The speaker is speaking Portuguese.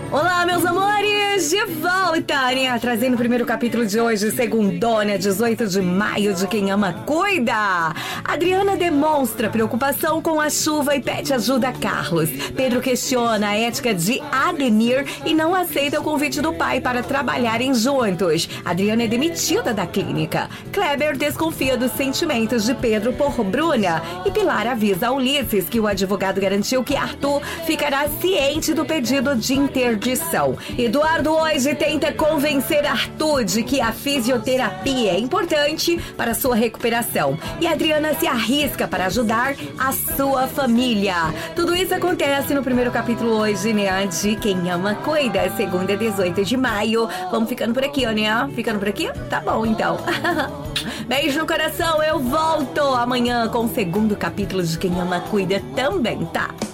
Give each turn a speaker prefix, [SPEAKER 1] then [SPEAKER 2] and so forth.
[SPEAKER 1] Olá, meus amores, de volta, né? Trazendo o primeiro capítulo de hoje, segundona, 18 de maio, de Quem Ama Cuida. Adriana demonstra preocupação com a chuva e pede ajuda a Carlos. Pedro questiona a ética de Ademir e não aceita o convite do pai para trabalharem juntos. Adriana é demitida da clínica. Kleber desconfia dos sentimentos de Pedro por Bruna. E Pilar avisa a Ulisses que o advogado garantiu que Arthur ficará ciente do pedido de interdição. Eduardo hoje tenta convencer Arthur de que a fisioterapia é importante para sua recuperação. E Adriana se arrisca para ajudar a sua família. Tudo isso acontece no primeiro capítulo hoje, né? De Quem Ama Cuida, segunda, 18 de maio. Vamos ficando por aqui, né? Ficando por aqui? Tá bom, então. Beijo no coração, eu volto amanhã com o segundo capítulo de Quem Ama Cuida também, tá?